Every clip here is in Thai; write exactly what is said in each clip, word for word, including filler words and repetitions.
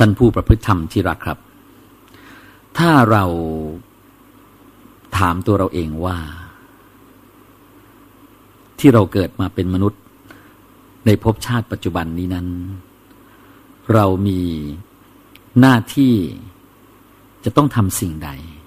ท่านผู้ประพฤติธรรมที่รักครับถ้าเราถามตัวเราเองว่าที่เราเกิดมาเป็นมนุษย์ในภพชาติปัจจุบันนี้นั้นเรามีหน้าที่จะต้องทำสิ่งใด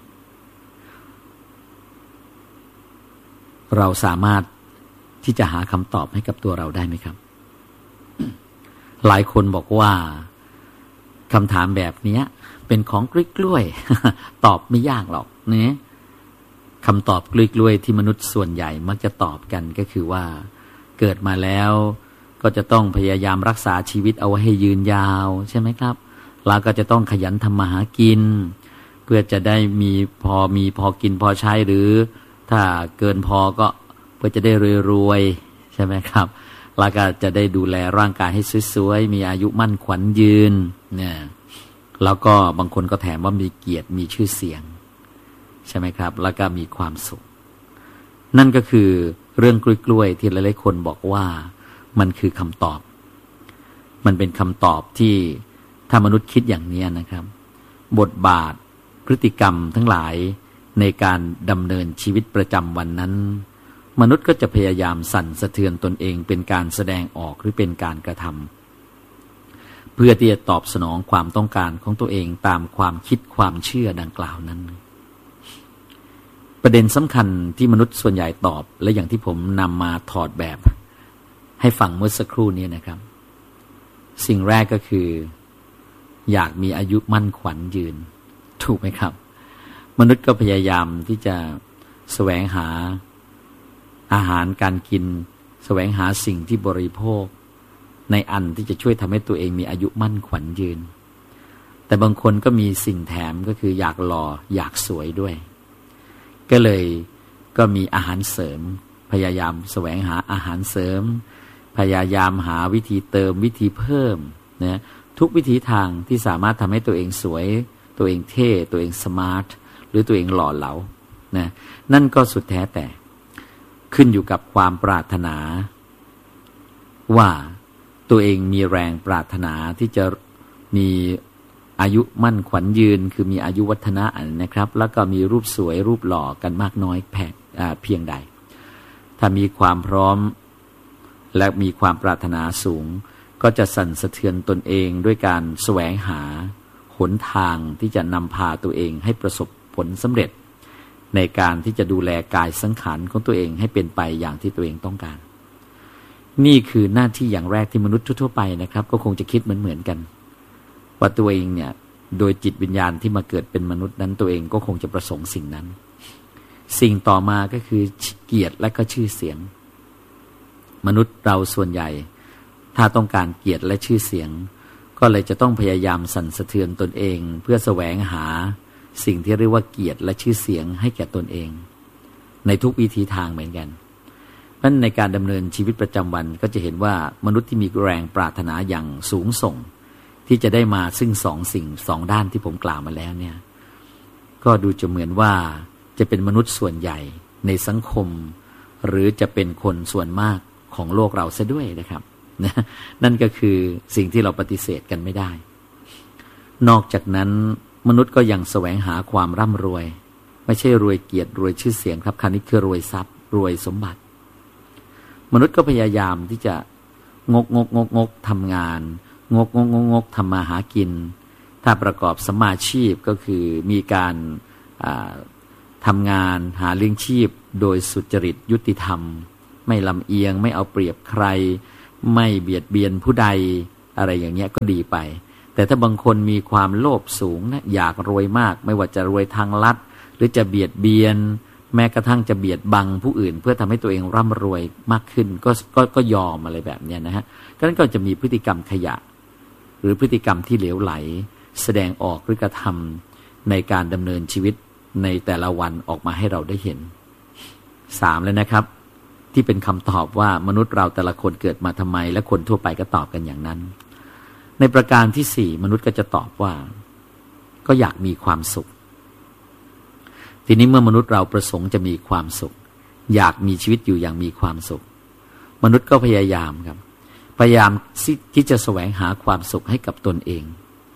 เราสามารถที่จะหาคำตอบให้กับตัวเราได้ไหมครับ หลายคนบอกว่าคำถามแบบนี้เป็นของกล้วยๆ ตอบไม่ยากหรอกเนี่ยคำตอบกล้วยๆที่มนุษย์ส่วนใหญ่มักจะตอบกันก็คือว่าเกิดมาแล้วก็จะต้องพยายามรักษาชีวิตเอาไว้ให้ยืนยาวใช่ไหมครับแล้วก็จะต้องขยันทำมาหากินเพื่อจะได้มีพอมีพอกินพอใช้หรือถ้าเกินพอก็เพื่อจะได้รวยๆใช่ไหมครับแล้วก็จะได้ดูแลร่างกายให้สวยๆมีอายุมั่นขวัญยืนเนี่ยแล้วก็บางคนก็แถมว่ามีเกียรติมีชื่อเสียงใช่ไหมครับแล้วก็มีความสุขนั่นก็คือเรื่องกล้วยๆที่หลายๆคนบอกว่ามันคือคำตอบมันเป็นคำตอบที่ถ้ามนุษย์คิดอย่างนี้นะครับบทบาทพฤติกรรมทั้งหลายในการดำเนินชีวิตประจำวันนั้นมนุษย์ก็จะพยายามสั่นสะเทือนตนเองเป็นการแสดงออกหรือเป็นการกระทำเพื่อที่จะตอบสนองความต้องการของตัวเองตามความคิดความเชื่อดังกล่าวนั้นประเด็นสำคัญที่มนุษย์ส่วนใหญ่ตอบและอย่างที่ผมนำมาถอดแบบให้ฟังเมื่อสักครู่นี้นะครับสิ่งแรกก็คืออยากมีอายุมั่นขวัญยืนถูกไหมครับมนุษย์ก็พยายามที่จะแสวงหาอาหารการกินแสวงหาสิ่งที่บริโภคในอันที่จะช่วยทำให้ตัวเองมีอายุมั่นขวัญยืนแต่บางคนก็มีสิ่งแถมก็คืออยากหล่ออยากสวยด้วยก็เลยก็มีอาหารเสริมพยายามแสวงหาอาหารเสริมพยายามหาวิธีเติมวิธีเพิ่มนะทุกวิธีทางที่สามารถทำให้ตัวเองสวยตัวเองเท่ตัวเองสมาร์ทหรือตัวเองหล่อเหลานะนั่นก็สุดแท้แต่ขึ้นอยู่กับความปรารถนาว่าตัวเองมีแรงปรารถนาที่จะมีอายุมั่นขวัญยืนคือมีอายุวัฒนะนะครับแล้วก็มีรูปสวยรูปหล่อกันมากน้อยแพเพียงใดถ้ามีความพร้อมและมีความปรารถนาสูงก็จะสั่นสะเทือนตนเองด้วยการแสวงหาหนทางที่จะนำพาตัวเองให้ประสบผลสำเร็จในการที่จะดูแลกายสังขารของตัวเองให้เป็นไปอย่างที่ตัวเองต้องการนี่คือหน้าที่อย่างแรกที่มนุษย์ทั่วไปนะครับก็คงจะคิดเหมือนๆกันว่าตัวเองเนี่ยโดยจิตวิญญาณที่มาเกิดเป็นมนุษย์นั้นตัวเองก็คงจะประสงค์สิ่งนั้นสิ่งต่อมาก็คือเกียรติและก็ชื่อเสียงมนุษย์เราส่วนใหญ่ถ้าต้องการเกียรติและชื่อเสียงก็เลยจะต้องพยายามสั่นสะเทือนตนเองเพื่อแสวงหาสิ่งที่เรียกว่าเกียรติและชื่อเสียงให้แก่ตนเองในทุกวิธีทางเหมือนกันเพราะฉะนั้นในการดำเนินชีวิตประจำวันก็จะเห็นว่ามนุษย์ที่มีแรงปรารถนาอย่างสูงส่งที่จะได้มาซึ่งสองสิ่งสองด้านที่ผมกล่าวมาแล้วเนี่ยก็ดูจะเหมือนว่าจะเป็นมนุษย์ส่วนใหญ่ในสังคมหรือจะเป็นคนส่วนมากของโลกเราซะด้วยนะครับนั่นก็คือสิ่งที่เราปฏิเสธกันไม่ได้นอกจากนั้นมนุษย์ก็ยังแสวงหาความร่ำรวยไม่ใช่รวยเกียรติรวยชื่อเสียงครับคราวนี้คือรวยทรัพย์รวยสมบัติมนุษย์ก็พยายามที่จะงกงกงกงกทำงานงกงกงกงกทำมาหากินถ้าประกอบสัมมาชีพก็คือมีการทำงานหาเลี้ยงชีพโดยสุจริตยุติธรรมไม่ลำเอียงไม่เอาเปรียบใครไม่เบียดเบียนผู้ใดอะไรอย่างเงี้ยก็ดีไปแต่ถ้าบางคนมีความโลภสูงนะอยากรวยมากไม่ว่าจะรวยทางลัดหรือจะเบียดเบียนแม้กระทั่งจะเบียดบังผู้อื่นเพื่อทำให้ตัวเองร่ำรวยมากขึ้นก็ก็ก็ยอมอะไรแบบเนี้ยนะฮะก็นั้นก็จะมีพฤติกรรมขยะหรือพฤติกรรมที่เหลวไหลแสดงออกหรือกระทำในการดำเนินชีวิตในแต่ละวันออกมาให้เราได้เห็นสามเลยนะครับที่เป็นคำตอบว่ามนุษย์เราแต่ละคนเกิดมาทำไมและคนทั่วไปก็ตอบกันอย่างนั้นในประการที่สี่มนุษย์ก็จะตอบว่าก็อยากมีความสุขทีนี้เมื่อมนุษย์เราประสงค์จะมีความสุขอยากมีชีวิตอยู่อย่างมีความสุขมนุษย์ก็พยายามครับพยายามที่จะแสวงหาความสุขให้กับตนเอง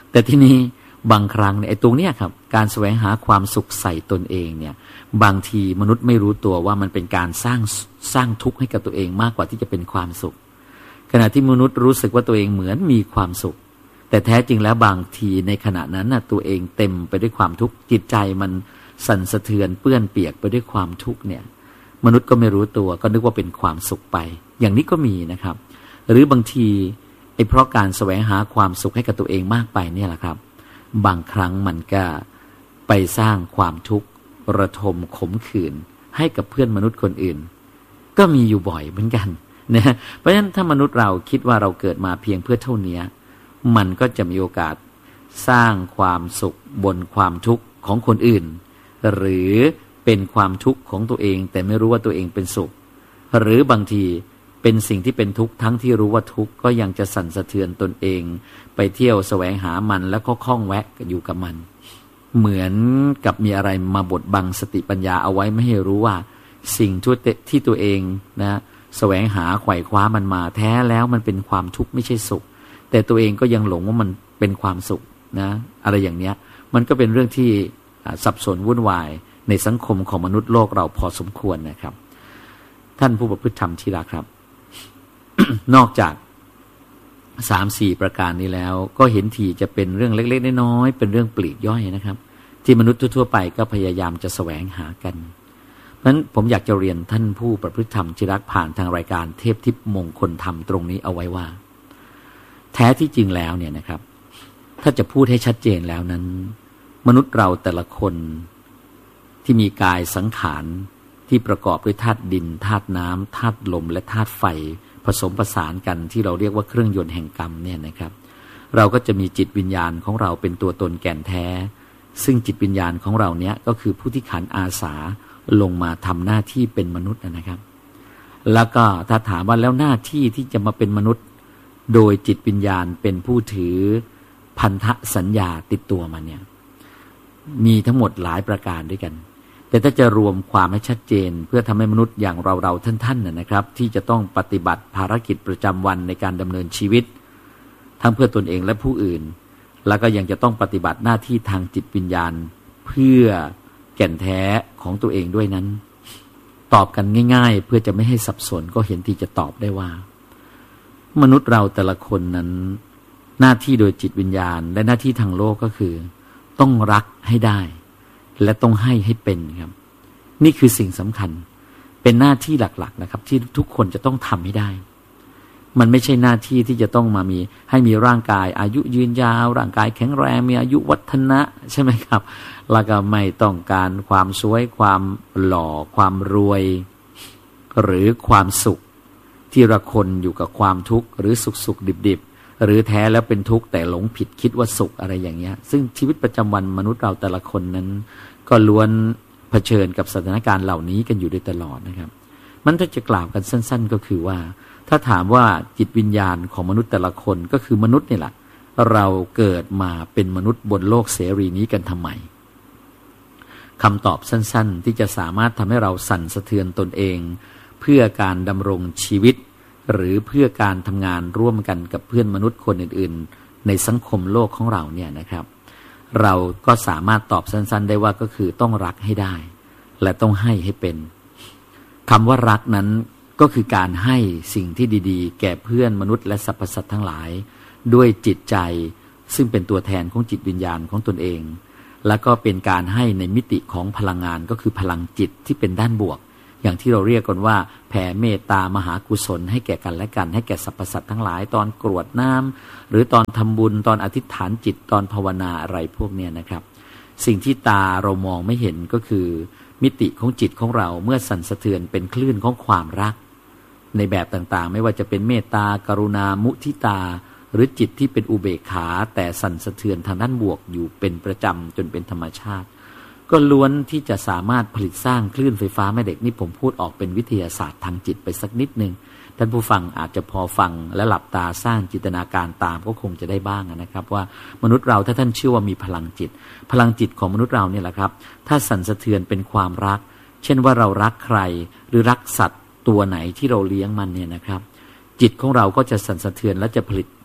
แต่ที่นี้บางครั้งเนี่ยไอ้ตรงเนี้ยครับการแสวงหาความสุขใส่ตนเองเนี่ยบางทีมนุษย์ไม่รู้ตัวว่ามันเป็นการสร้างสร้างทุกข์ให้กับตัวเองมากกว่าที่จะเป็นความสุขขณะที่มนุษย์รู้สึกว่าตัวเองเหมือนมีความสุขแต่แท้จริงแล้วบางทีในขณะนั้นน่ะตัวเองเต็มไปด้วยความทุกข์จิตใจมันสั่นสะเทือนเปื้อนเปียกไปด้วยความทุกข์เนี่ยมนุษย์ก็ไม่รู้ตัวก็นึกว่าเป็นความสุขไปอย่างนี้ก็มีนะครับหรือบางทีไอ้เพราะการแสวงหาความสุขให้กับตัวเองมากไปเนี่ยแหละครับบางครั้งมันก็ไปสร้างความทุกข์ระทมขมขื่นให้กับเพื่อนมนุษย์คนอื่นก็มีอยู่บ่อยเหมือนกันนะเพราะฉะนั้นถ้ามนุษย์เราคิดว่าเราเกิดมาเพียงเพื่อเท่านี้มันก็จะมีโอกาสสร้างความสุขบนความทุกข์ของคนอื่นหรือเป็นความทุกข์ของตัวเองแต่ไม่รู้ว่าตัวเองเป็นสุขหรือบางทีเป็นสิ่งที่เป็นทุกข์ทั้งที่รู้ว่าทุกข์ก็ยังจะสั่นสะเทือนตนเองไปเที่ยวแสวงหามันแล้วก็คล้องแวะอยู่กับมันเหมือนกับมีอะไรมาบดบังสติปัญญาเอาไว้ไม่ให้รู้ว่าสิ่งที่ตัวเองนะแสวงหาไขว่คว้ามันมาแท้แล้วมันเป็นความทุกข์ไม่ใช่สุขแต่ตัวเองก็ยังหลงว่ามันเป็นความสุขนะอะไรอย่างเนี้ยมันก็เป็นเรื่องที่สับสนวุ่นวายในสังคมของมนุษย์โลกเราพอสมควรนะครับท่านผู้ประพฤติธรรมที่รักครับ นอกจากสามสี่ประการนี้แล้วก็เห็นทีจะเป็นเรื่องเล็กๆน้อยๆเป็นเรื่องปลีกย่อยนะครับที่มนุษย์ทั่วๆไปก็พยายามจะแสวงหากันเพราะฉะนั้นผมอยากจะเรียนท่านผู้ประพฤติธรรมที่รักผ่านทางรายการเทพทิพย์มงคลธรรมตรงนี้เอาไว้ว่าแท้ที่จริงแล้วเนี่ยนะครับถ้าจะพูดให้ชัดเจนแล้วนั้นมนุษย์เราแต่ละคนที่มีกายสังขารที่ประกอบด้วยธาตุดินธาตุน้ำธาตุลมและธาตุไฟผสมผสานกันที่เราเรียกว่าเครื่องยนต์แห่งกรรมเนี่ยนะครับเราก็จะมีจิตวิญญาณของเราเป็นตัวตนแก่นแท้ซึ่งจิตวิญญาณของเราเนี้ยก็คือผู้ที่ขันอาสาลงมาทำหน้าที่เป็นมนุษย์นะครับแล้วก็ถ้าถามว่าแล้วหน้าที่ที่จะมาเป็นมนุษย์โดยจิตวิญญาณเป็นผู้ถือพันธสัญญาติดตัวมาเนี่ยมีทั้งหมดหลายประการด้วยกันแต่ถ้าจะรวมความให้ชัดเจนเพื่อทำให้มนุษย์อย่างเราๆท่านๆนะครับที่จะต้องปฏิบัติภารกิจประจำวันในการดำเนินชีวิตทั้งเพื่อตนเองและผู้อื่นแล้วก็ยังจะต้องปฏิบัติหน้าที่ทางจิตวิญญาณเพื่อแก่นแท้ของตัวเองด้วยนั้นตอบกันง่ายๆเพื่อจะไม่ให้สับสนก็เห็นที่จะตอบได้ว่ามนุษย์เราแต่ละคนนั้นหน้าที่โดยจิตวิญญาณและหน้าที่ทางโลกก็คือต้องรักให้ได้และต้องให้ให้เป็นครับนี่คือสิ่งสำคัญเป็นหน้าที่หลักๆนะครับที่ทุกคนจะต้องทำให้ได้มันไม่ใช่หน้าที่ที่จะต้องมามีให้มีร่างกายอายุยืนยาวร่างกายแข็งแรงมีอายุวัฒนะใช่ไหมครับแล้วก็ไม่ต้องการความสวยความหล่อความรวยหรือความสุขที่ระคนอยู่กับความทุกข์หรือสุขสุขดิบดิบหรือแท้แล้วเป็นทุกข์แต่หลงผิดคิดว่าสุขอะไรอย่างเงี้ยซึ่งชีวิตประจำวันมนุษย์เราแต่ละคนนั้นก็ล้วนเผชิญกับสถานการณ์เหล่านี้กันอยู่โดยตลอดนะครับมันถ้าจะกล่าวกันสั้นๆก็คือว่าถ้าถามว่าจิตวิญญาณของมนุษย์แต่ละคนก็คือมนุษย์นี่แหละเราเกิดมาเป็นมนุษย์บนโลกเสรีนี้กันทำไมคำตอบสั้นๆที่จะสามารถทำให้เราสั่นสะเทือนตนเองเพื่อการดำรงชีวิตหรือเพื่อการทำงานร่วมกันกับเพื่อนมนุษย์คนอื่นๆในสังคมโลกของเราเนี่ยนะครับเราก็สามารถตอบสั้นๆได้ว่าก็คือต้องรักให้ได้และต้องให้ให้เป็นคำว่ารักนั้นก็คือการให้สิ่งที่ดีๆแก่เพื่อนมนุษย์และสรรพสัตว์ทั้งหลายด้วยจิตใจซึ่งเป็นตัวแทนของจิตวิญญาณของตนเองแล้วก็เป็นการให้ในมิติของพลังงานก็คือพลังจิตที่เป็นด้านบวกอย่างที่เราเรียกกันว่าแผ่เมตตามหากุศลให้แก่กันและกันให้แก่สรรพสัตว์ทั้งหลายตอนกรวดน้ำหรือตอนทำบุญตอนอธิษฐานจิตตอนภาวนาอะไรพวกนี้นะครับสิ่งที่ตาเรามองไม่เห็นก็คือมิติของจิตของเราเมื่อสั่นสะเทือนเป็นคลื่นของความรักในแบบต่างๆไม่ว่าจะเป็นเมตตากรุณามุทิตาหรือจิตที่เป็นอุเบกขาแต่สั่นสะเทือนทางด้านบวกอยู่เป็นประจำจนเป็นธรรมชาติก็ล้วนที่จะสามารถผลิตสร้างคลื่นไฟฟ้าแม่เหล็กนี่ผมพูดออกเป็นวิทยาศาสตร์ทางจิตไปสักนิดนึงท่านผู้ฟังอาจจะพอฟังและหลับตาสร้างจินตนาการตามก็คงจะได้บ้างนะครับว่ามนุษย์เราถ้าท่านเชื่อว่ามีพลังจิตพลังจิตของมนุษย์เราเนี่ยแหละครับถ้าสั่นสะเทือนเป็นความรักเช่นว่าเรารักใครหรือรักสัตว์ตัวไหนที่เราเลี้ยงมันเนี่ยนะครับจิตของเราก็จะสั่นสะเทือนและจะผลิต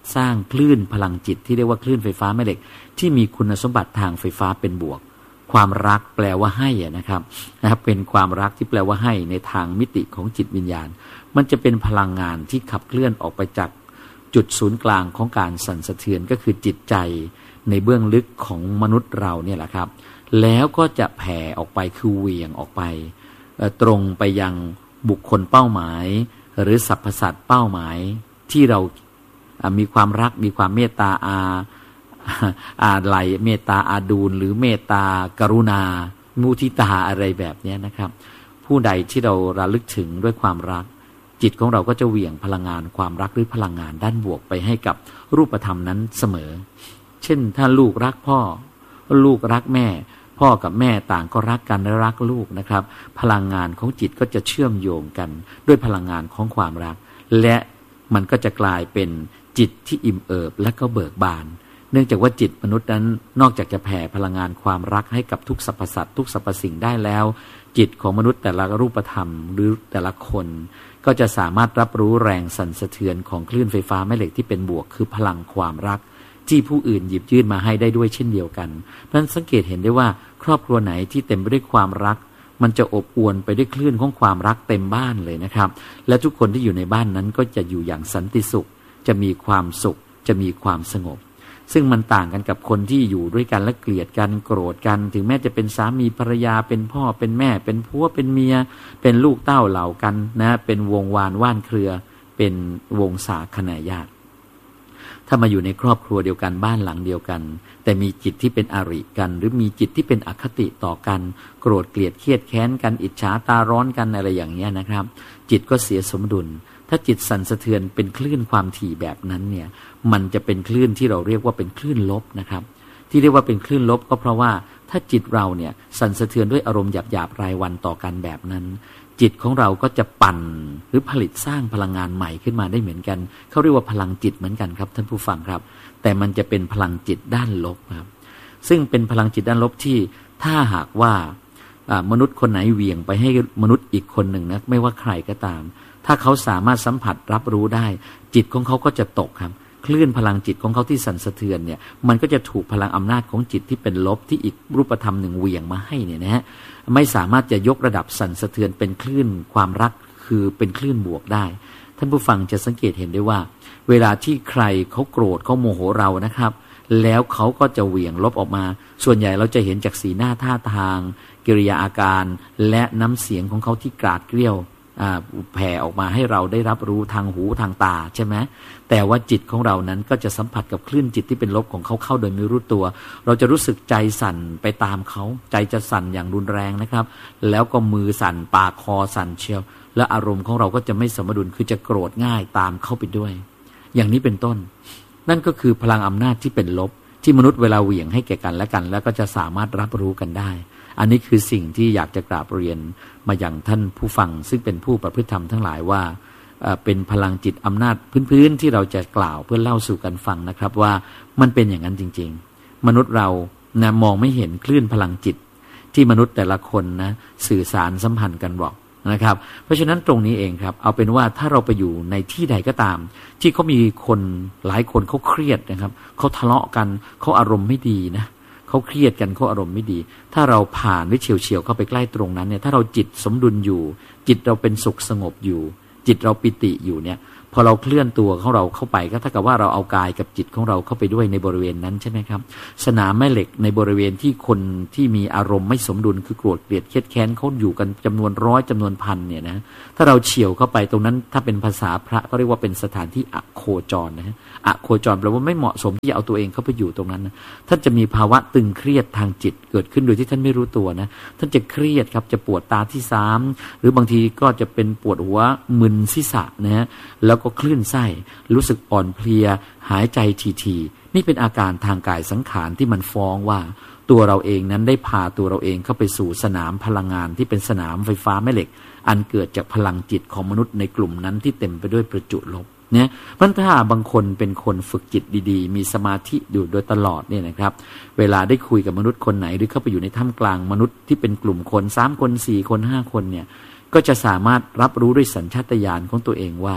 สร้างคลื่นพลังจิตที่เรียกว่าคลื่นไฟฟ้าแม่เหล็กที่มีคุณสมบัติทางไฟฟ้าเป็นบวกความรักแปลว่าให้นะครับนะครับเป็นความรักที่แปลว่าให้ในทางมิติของจิตวิญญาณมันจะเป็นพลังงานที่ขับเคลื่อนออกไปจากจุดศูนย์กลางของการสั่นสะเทือนก็คือจิตใจในเบื้องลึกของมนุษย์เราเนี่ยแหละครับแล้วก็จะแผ่ออกไปคือเหวี่ยงออกไปตรงไปยังบุคคลเป้าหมายหรือสรรพสัตว์เป้าหมายที่เรามีความรักมีความเมตตาอาอาลัยเมตตาอาดูลหรือเมตตากรุณามุทิตาอะไรแบบนี้นะครับผู้ใดที่เราระลึกถึงด้วยความรักจิตของเราก็จะเหวี่ยงพลังงานความรักหรือพลังงานด้านบวกไปให้กับรูปธรรมนั้นเสมอเช่นถ้าลูกรักพ่อลูกรักแม่พ่อกับแม่ต่างก็รักกันและรักลูกนะครับพลังงานของจิตก็จะเชื่อมโยงกันด้วยพลังงานของความรักและมันก็จะกลายเป็นจิตที่อิ่มเอิบและก็เบิกบานเนื่องจากว่าจิตมนุษย์นั้นนอกจากจะแผ่พลังงานความรักให้กับทุกสรรพสัตว์ทุกสรรพสิ่งได้แล้วจิตของมนุษย์แต่ละรูปธรรมหรือแต่ละคนก็จะสามารถรับรู้แรงสั่นสะเทือนของคลื่นไฟฟ้าแม่เหล็กที่เป็นบวกคือพลังความรักที่ผู้อื่นหยิบยื่นมาให้ได้ด้วยเช่นเดียวกันเพราะฉะนั้นสังเกตเห็นได้ว่าครอบครัวไหนที่เต็มไปด้วยความรักมันจะอบอวลไปด้วยคลื่นของความรักเต็มบ้านเลยนะครับและทุกคนที่อยู่ในบ้านนั้นก็จะอยู่อย่างสันติสุขจะมีความสุขจะมีความสงบซึ่งมันต่างกันกับคนที่อยู่ด้วยกันและเกลียดกันโกรธกันถึงแม้จะเป็นสามีภรรยาเป็นพ่อเป็นแม่เป็นผัวเป็นเมียเป็นลูกเต้าเหล่ากันนะเป็นวงวานว่านเครือเป็นวงศาคณาญาติถ้ามาอยู่ในครอบครัวเดียวกันบ้านหลังเดียวกันแต่มีจิตที่เป็นอริกันหรือมีจิตที่เป็นอคติต่อกันโกรธเกลียดเครียดแค้นกันอิจฉาตาร้อนกันอะไรอย่างเงี้ยนะครับจิตก็เสียสมดุลถ้าจิตสั่นสะเทือนเป็นคลื่นความถี่แบบนั้นเนี่ยมันจะเป็นคลื่นที่เราเรียกว่าเป็นคลื่นลบนะครับที่เรียกว่าเป็นคลื่นลบก็เพราะว่าถ้าจิตเราเนี่ยสั่นสะเทือนด้วยอารมณ์หยาบๆรายวันต่อกันแบบนั้นจิตของเราก็จะปั่นหรือผลิตสร้างพลังงานใหม่ขึ้นมาได้เหมือนกันเขาเรียกว่าพลังจิตเหมือนกันครับท่านผู้ฟังครับแต่มันจะเป็นพลังจิตด้านลบครับซึ่งเป็นพลังจิตด้านลบที่ถ้าหากว่ามนุษย์คนไหนเหวี่ยงไปให้มนุษย์อีกคนหนึ่งนะไม่ว่าใครก็ตามถ้าเขาสามารถสัมผัสรับรู้ได้จิตของเขาก็จะตกครับคลื่นพลังจิตของเขาที่สั่นสะเทือนเนี่ยมันก็จะถูกพลังอำนาจของจิตที่เป็นลบที่อีกรูปธรรมหนึ่งเหวี่ยงมาให้เนี่ยนะฮะไม่สามารถจะยกระดับสั่นสะเทือนเป็นคลื่นความรักคือเป็นคลื่นบวกได้ท่านผู้ฟังจะสังเกตเห็นได้ว่าเวลาที่ใครเขาโกรธเขาโมโหเรานะครับแล้วเขาก็จะเหวี่ยงลบออกมาส่วนใหญ่เราจะเห็นจากสีหน้าท่าทางกิริยาอาการและน้ำเสียงของเขาที่กราดเกรี้ยวแผ่ออกมาให้เราได้รับรู้ทางหูทางตาใช่ไหมแต่ว่าจิตของเรานั้นก็จะสัมผัสกับคลื่นจิตที่เป็นลบของเขาเข้าโดยไม่รู้ตัวเราจะรู้สึกใจสั่นไปตามเขาใจจะสั่นอย่างรุนแรงนะครับแล้วก็มือสั่นปากคอสั่นเชียวและอารมณ์ของเราก็จะไม่สมดุลคือจะโกรธง่ายตามเข้าไปด้วยอย่างนี้เป็นต้นนั่นก็คือพลังอำนาจที่เป็นลบที่มนุษย์เวลาเหวี่ยงให้แก่กันและกันแล้วก็จะสามารถรับรู้กันได้อันนี้คือสิ่งที่อยากจะกราบเรียนมาอย่างท่านผู้ฟังซึ่งเป็นผู้ประพฤติธรรมทั้งหลายว่าเป็นพลังจิตอำนาจพื้นๆที่เราจะกล่าวเพื่อเล่าสู่กันฟังนะครับว่ามันเป็นอย่างนั้นจริงๆมนุษย์เรานะมองไม่เห็นคลื่นพลังจิตที่มนุษย์แต่ละคนนะสื่อสารสัมพันธ์กันบอกนะครับเพราะฉะนั้นตรงนี้เองครับเอาเป็นว่าถ้าเราไปอยู่ในที่ใดก็ตามที่เขามีคนหลายคนเขาเครียดนะครับเขาทะเลาะกันเขาอารมณ์ไม่ดีนะเขาเครียดกันเขาอารมณ์ไม่ดีถ้าเราผ่านหรือเฉียวเฉียวเข้าไปใกล้ตรงนั้นเนี่ยถ้าเราจิตสมดุลอยู่จิตเราเป็นสุขสงบอยู่จิตเราปิติอยู่เนี่ยพอเราเคลื่อนตัวของเราเข้าไปก็เท่ากับว่าเราเอากายกับจิตของเราเข้าไปด้วยในบริเวณนั้นใช่ไหมครับสนามแม่เหล็กในบริเวณที่คนที่มีอารมณ์ไม่สมดุลคือโกรธเกลียดเครียดแค้นเขาอยู่กันจำนวนร้อยจำนวนพันเนี่ยนะถ้าเราเฉียวเข้าไปตรงนั้นถ้าเป็นภาษาพระก็เรียกว่าเป็นสถานที่อโคจรนะฮะอโคจรแปลว่าไม่เหมาะสมที่จะเอาตัวเองเข้าไปอยู่ตรงนั้นนะท่านจะมีภาวะตึงเครียดทางจิตเกิดขึ้นโดยที่ท่านไม่รู้ตัวนะท่านจะเครียดครับจะปวดตาที่สามหรือบางทีก็จะเป็นปวดหัวมึนศีรษะนะฮะแล้วก็คลื่นไส้รู้สึกอ่อนเพลียหายใจทีๆนี่เป็นอาการทางกายสังขารที่มันฟ้องว่าตัวเราเองนั้นได้พาตัวเราเองเข้าไปสู่สนามพลังงานที่เป็นสนามไฟฟ้าแม่เหล็กอันเกิดจากพลังจิตของมนุษย์ในกลุ่มนั้นที่เต็มไปด้วยประจุลบเนี่ยมันถ้าบางคนเป็นคนฝึกจิตดีๆมีสมาธิอยู่โดยตลอดเนี่ยนะครับเวลาได้คุยกับมนุษย์คนไหนหรือเข้าไปอยู่ในท่ามกลางมนุษย์ที่เป็นกลุ่มคนสามคนสี่คนห้าคนเนี่ยก็จะสามารถรับรู้ด้วยสัญชาตญาณของตัวเองว่า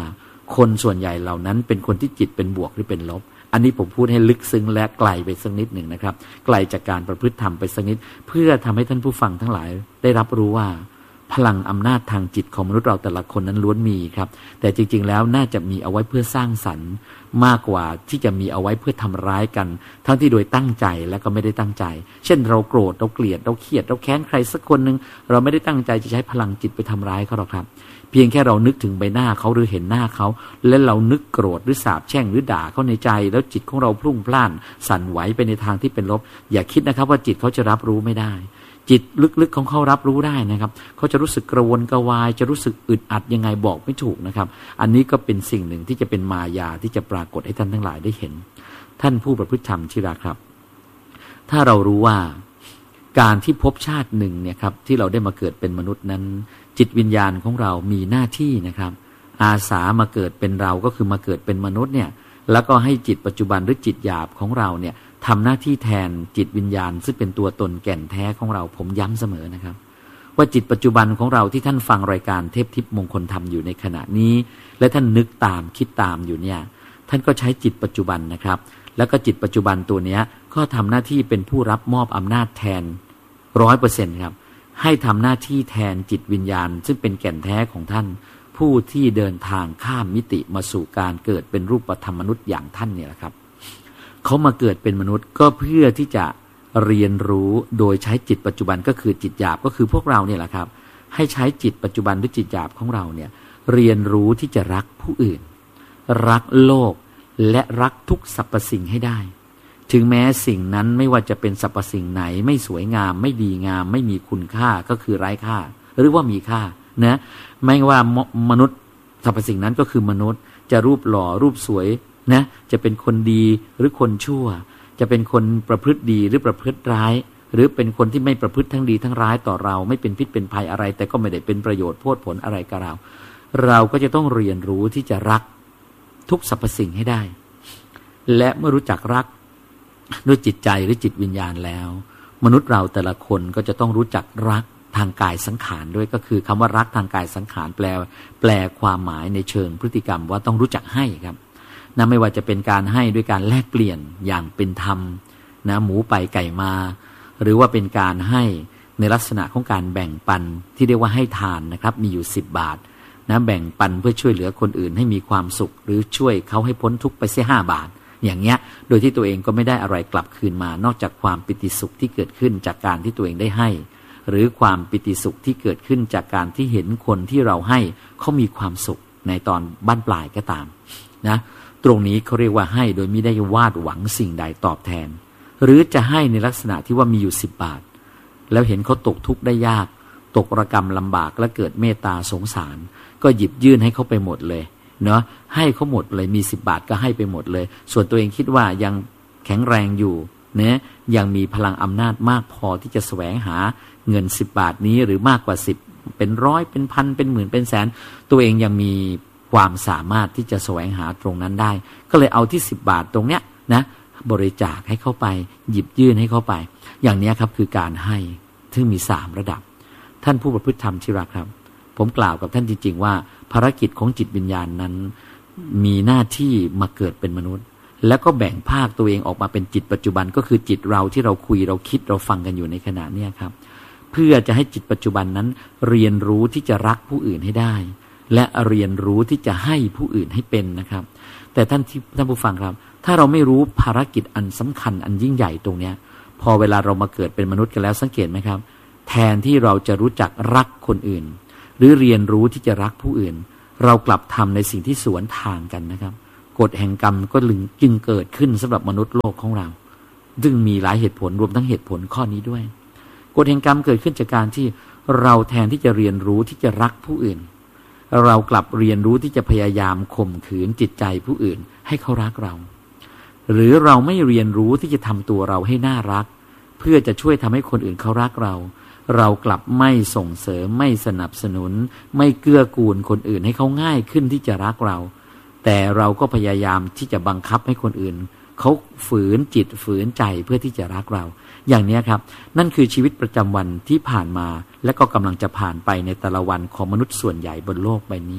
คนส่วนใหญ่เหล่านั้นเป็นคนที่จิตเป็นบวกหรือเป็นลบอันนี้ผมพูดให้ลึกซึ้งและไกลไปสักนิดหนึ่งนะครับไกลจากการประพฤติธรรมไปสักนิดเพื่อทำให้ท่านผู้ฟังทั้งหลายได้รับรู้ว่าพลังอำนาจทางจิตของมนุษย์เราแต่ละคนนั้นล้วนมีครับแต่จริงๆแล้วน่าจะมีเอาไว้เพื่อสร้างสรรค์มากกว่าที่จะมีเอาไว้เพื่อทำร้ายกันทั้งที่โดยตั้งใจและก็ไม่ได้ตั้งใจเช่นเราโกรธเราเกลียดเราเครียดเราแค้นใครสักคนนึงเราไม่ได้ตั้งใจจะใช้พลังจิตไปทำร้ายเขาหรอกครับเพียงแค่เรานึกถึงใบหน้าเขาหรือเห็นหน้าเขาและเรานึกโกรธหรือสาปแช่งหรือด่าเขาในใจแล้วจิตของเราพลุ่งพล่านสั่นไหวไปในทางที่เป็นลบอย่าคิดนะครับว่าจิตเขาจะรับรู้ไม่ได้จิตลึกๆของเขารับรู้ได้นะครับเขาจะรู้สึกกระวนกระวายจะรู้สึกอึดอัดยังไงบอกไม่ถูกนะครับอันนี้ก็เป็นสิ่งหนึ่งที่จะเป็นมายาที่จะปรากฏให้ท่านทั้งหลายได้เห็นท่านผู้ประพฤติธรรมที่รักครับถ้าเรารู้ว่าการที่พบชาติหนึ่งเนี่ยครับที่เราได้มาเกิดเป็นมนุษย์นั้นจิตวิญญาณของเรามีหน้าที่นะครับอาสามาเกิดเป็นเราก็คือมาเกิดเป็นมนุษย์เนี่ยแล้วก็ให้จิตปัจจุบันหรือจิตหยาบของเราเนี่ยทำหน้าที่แทนจิตวิญญาณซึ่งเป็นตัวตนแก่นแท้ของเราผมย้ำเสมอนะครับว่าจิตปัจจุบันของเราที่ท่านฟังรายการเทพทิพย์มงคลธรรมอยู่ในขณะนี้และท่านนึกตามคิดตามอยู่เนี่ยท่านก็ใช้จิตปัจจุบันนะครับแล้วก็จิตปัจจุบันตัวเนี้ยก็ทำหน้าที่เป็นผู้รับมอบอำนาจแทนร้อยเปอร์เซ็นต์ครับให้ทำหน้าที่แทนจิตวิญญาณซึ่งเป็นแก่นแท้ของท่านผู้ที่เดินทางข้ามมิติมาสู่การเกิดเป็นรูปธรรมมนุษย์อย่างท่านเนี่ยแหละครับเขามาเกิดเป็นมนุษย์ก็เพื่อที่จะเรียนรู้โดยใช้จิตปัจจุบันก็คือจิตหยาบก็คือพวกเราเนี่ยแหละครับให้ใช้จิตปัจจุบันหรือจิตหยาบของเราเนี่ยเรียนรู้ที่จะรักผู้อื่นรักโลกและรักทุกสรรพสิ่งให้ได้ถึงแม้สิ่งนั้นไม่ว่าจะเป็นสรรพสิ่งไหนไม่สวยงามไม่ดีงามไม่มีคุณค่าก็คือไร้ค่าหรือว่ามีค่านะไม่ว่ามนุษย์สรรพสิ่งนั้นก็คือมนุษย์จะรูปหล่อรูปสวยนะจะเป็นคนดีหรือคนชั่วจะเป็นคนประพฤติดีหรือประพฤติร้ายหรือเป็นคนที่ไม่ประพฤติทั้งดีทั้งร้ายต่อเราไม่เป็นพิษเป็นภัยอะไรแต่ก็ไม่ได้เป็นประโยชน์โพดผลอะไรกับเราเราก็จะต้องเรียนรู้ที่จะรักทุกสรรพสิ่งให้ได้และเมื่อรู้จักรักด้วยจิตใจหรือจิตวิญญาณแล้วมนุษย์เราแต่ละคนก็จะต้องรู้จักรักทางกายสังขารด้วยก็คือคำว่ารักทางกายสังขารแปลแปลความหมายในเชิงพฤติกรรมว่าต้องรู้จักให้ครับนะไม่ว่าจะเป็นการให้ด้วยการแลกเปลี่ยนอย่างเป็นธรรมนะหมูไปไก่มาหรือว่าเป็นการให้ในลักษณะของการแบ่งปันที่เรียกว่าให้ทานนะครับมีอยู่สิบบาทนะแบ่งปันเพื่อช่วยเหลือคนอื่นให้มีความสุขหรือช่วยเขาให้พ้นทุกข์ไปเสียห้าบาทอย่างเงี้ยโดยที่ตัวเองก็ไม่ได้อะไรกลับคืนมานอกจากความปิติสุขที่เกิดขึ้นจากการที่ตัวเองได้ให้หรือความปิติสุขที่เกิดขึ้นจากการที่เห็นคนที่เราให้เขามีความสุขในตอนบั้นปลายก็ตามนะตรงนี้เขาเรียกว่าให้โดยไม่ได้วาดหวังสิ่งใดตอบแทนหรือจะให้ในลักษณะที่ว่ามีอยู่สิบบาทแล้วเห็นเขาตกทุกข์ได้ยากตกระกำลำบากและเกิดเมตตาสงสารก็หยิบยื่นให้เขาไปหมดเลยเนาะให้เขาหมดเลยมีสิบบาทก็ให้ไปหมดเลยส่วนตัวเองคิดว่ายังแข็งแรงอยู่นะยังมีพลังอำนาจมากพอที่จะแสวงหาเงินสิบบาทนี้หรือมากกว่าสิบเป็นร้อยเป็นพันเป็นหมื่นเป็นแสนตัวเองยังมีความสามารถที่จะแสวงหาตรงนั้นได้ก็เลยเอาที่สิบบาทตรงเนี้ยนะบริจาคให้เข้าไปหยิบยื่นให้เข้าไปอย่างนี้ครับคือการให้ซึ่งมีสามระดับท่านผู้ประพฤติธรรมที่รักครับผมกล่าวกับท่านจริงๆว่าภารกิจของจิตวิญญาณนั้นมีหน้าที่มาเกิดเป็นมนุษย์แล้วก็แบ่งภาคตัวเองออกมาเป็นจิตปัจจุบันก็คือจิตเราที่เราคุยเราคิดเราฟังกันอยู่ในขณะนี้ครับเพื่อจะให้จิตปัจจุบันนั้นเรียนรู้ที่จะรักผู้อื่นให้ได้และเรียนรู้ที่จะให้ผู้อื่นให้เป็นนะครับแต่ท่านที่ท่านผู้ฟังครับถ้าเราไม่รู้ภารกิจอันสำคัญอันยิ่งใหญ่ตรงเนี้ยพอเวลาเรามาเกิดเป็นมนุษย์กันแล้วสังเกตไหมครับแทนที่เราจะรู้จักรักคนอื่นหรือเรียนรู้ที่จะรักผู้อื่นเรากลับทำในสิ่งที่สวนทางกันนะครับกฎแห่งกรรมก็จึงเกิดขึ้นสำหรับมนุษย์โลกของเราซึ่งมีหลายเหตุผลรวมทั้งเหตุผลข้อนี้ด้วยกฎแห่งกรรมเกิดขึ้นจากการที่เราแทนที่จะเรียนรู้ที่จะรักผู้อื่นเรากลับเรียนรู้ที่จะพยายามข่มขืนจิตใจผู้อื่นให้เขารักเราหรือเราไม่เรียนรู้ที่จะทำตัวเราให้น่ารักเพื่อจะช่วยทำให้คนอื่นเขารักเราเรากลับไม่ส่งเสริมไม่สนับสนุนไม่เกื้อกูลคนอื่นให้เขาง่ายขึ้นที่จะรักเราแต่เราก็พยายามที่จะบังคับให้คนอื่นเขาฝืนจิตฝืนใจเพื่อที่จะรักเราอย่างนี้ครับนั่นคือชีวิตประจำวันที่ผ่านมาและก็กำลังจะผ่านไปในแต่ละวันของมนุษย์ส่วนใหญ่บนโลกใบนี้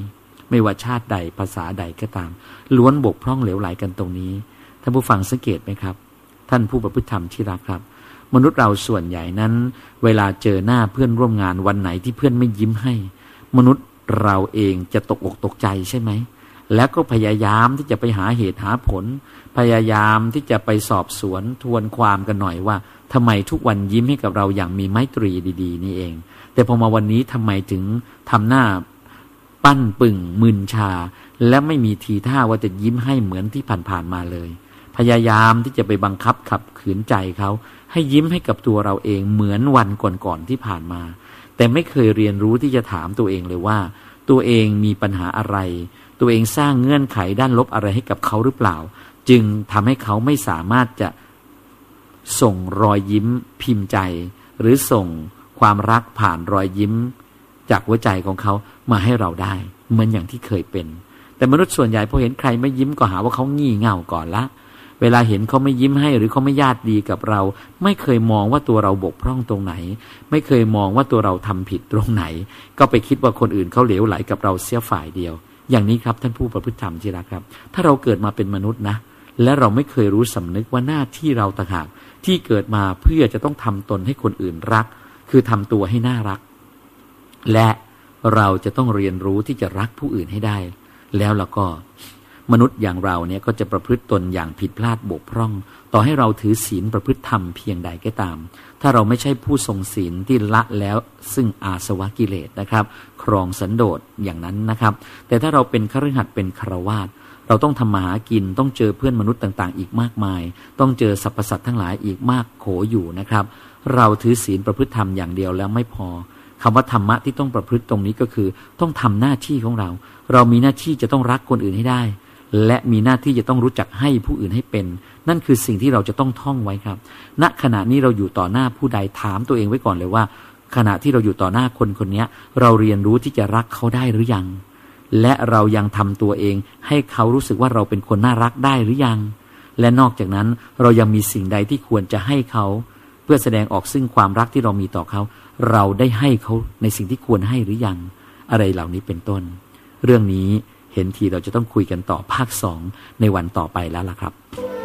ไม่ว่าชาติใดภาษาใดก็ตามล้วนบกพร่องเหลวไหลกันตรงนี้ท่านผู้ฟังสังเกตไหมครับท่านผู้ประพฤติธรรมที่รักครับมนุษย์เราส่วนใหญ่นั้นเวลาเจอหน้าเพื่อนร่วมงานวันไหนที่เพื่อนไม่ยิ้มให้มนุษย์เราเองจะตกอกตกใจใช่ไหมแล้วก็พยายามที่จะไปหาเหตุหาผลพยายามที่จะไปสอบสวนทวนความกันหน่อยว่าทำไมทุกวันยิ้มให้กับเราอย่างมีไมตรีดีๆนี่เองแต่พอมาวันนี้ทำไมถึงทำหน้าปั้นปึ่งมึนชาและไม่มีทีท่าว่าจะยิ้มให้เหมือนที่ผ่านๆมาเลยพยายามที่จะไปบังคับขับขืนใจเขาให้ยิ้มให้กับตัวเราเองเหมือนวันก่อนๆที่ผ่านมาแต่ไม่เคยเรียนรู้ที่จะถามตัวเองเลยว่าตัวเองมีปัญหาอะไรตัวเองสร้างเงื่อนไขด้านลบอะไรให้กับเขาหรือเปล่าจึงทำให้เขาไม่สามารถจะส่งรอยยิ้มพิมพ์ใจหรือส่งความรักผ่านรอยยิ้มจากหัวใจของเขามาให้เราได้เหมือนอย่างที่เคยเป็นแต่มนุษย์ส่วนใหญ่พอเห็นใครไม่ยิ้มก็หาว่าเขางี่เง่าก่อนละเวลาเห็นเขาไม่ยิ้มให้หรือเขาไม่ญาติดีกับเราไม่เคยมองว่าตัวเราบกพร่องตรงไหนไม่เคยมองว่าตัวเราทำผิดตรงไหนก็ไปคิดว่าคนอื่นเขาเหลวไหลกับเราเสียฝ่ายเดียวอย่างนี้ครับท่านผู้ประพฤติธรรมที่รักครับถ้าเราเกิดมาเป็นมนุษย์นะและเราไม่เคยรู้สำนึกว่าหน้าที่เราต่างหากที่เกิดมาเพื่อจะต้องทำตนให้คนอื่นรักคือทำตัวให้น่ารักและเราจะต้องเรียนรู้ที่จะรักผู้อื่นให้ได้แล้วเราก็มนุษย์อย่างเราเนี่ยก็จะประพฤติตนอย่างผิดพลาดบกพร่องต่อให้เราถือศีลประพฤติธรรมเพียงใดก็ตามถ้าเราไม่ใช่ผู้ทรงศีลที่ละแล้วซึ่งอาสวะกิเลสนะครับครองสันโดษอย่างนั้นนะครับแต่ถ้าเราเป็นคฤหัสถ์เป็นฆราวาสเราต้องทำมาหากินต้องเจอเพื่อนมนุษย์ต่างๆอีกมากมายต้องเจอสรรพสัตว์ทั้งหลายอีกมากโขอยู่นะครับเราถือศีลประพฤติธรรมอย่างเดียวแล้วไม่พอคำว่าธรรมะที่ต้องประพฤติตรงนี้ก็คือต้องทำหน้าที่ของเราเรามีหน้าที่จะต้องรักคนอื่นให้ได้และมีหน้าที่จะต้องรู้จักให้ผู้อื่นให้เป็นนั่นคือสิ่งที่เราจะต้องท่องไว้ครับณขณะนี้เราอยู่ต่อหน้าผู้ใดถามตัวเองไว้ก่อนเลยว่าขณะที่เราอยู่ต่อหน้าคนคนนี้เราเรียนรู้ที่จะรักเขาได้หรือยังและเรายังทำตัวเองให้เขารู้สึกว่าเราเป็นคนน่ารักได้หรือยังและนอกจากนั้นเรายังมีสิ่งใดที่ควรจะให้เขาเพื่อแสดงออกซึ่งความรักที่เรามีต่อเขาเราได้ให้เขาในสิ่งที่ควรให้หรือยังอะไรเหล่านี้เป็นต้นเรื่องนี้เห็นทีเราจะต้องคุยกันต่อภาคสองในวันต่อไปแล้วล่ะครับ